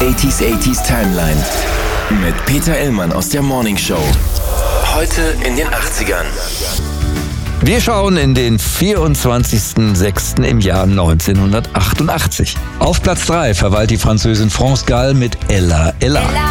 80s Timeline mit Peter Illmann aus der Morning Show. Heute in den 80ern. Wir schauen in den 24.06. im Jahr 1988. Auf Platz 3 verweilt die Französin France Gall mit Ella Ella.